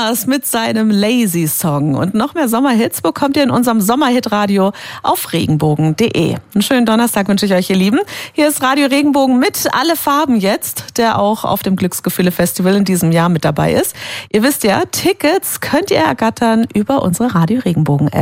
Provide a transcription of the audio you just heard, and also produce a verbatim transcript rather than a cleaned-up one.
war's mit seinem Lazy Song. Und noch mehr Sommerhits bekommt ihr in unserem Sommerhit-Radio auf regenbogen punkt de. Einen schönen Donnerstag wünsche ich euch, ihr Lieben. Hier ist Radio Regenbogen mit Alle Farben jetzt, der auch auf dem Glücksgefühle-Festival in diesem Jahr mit dabei ist. Ihr wisst ja, Tickets könnt ihr ergattern über unsere Radio Regenbogen-App.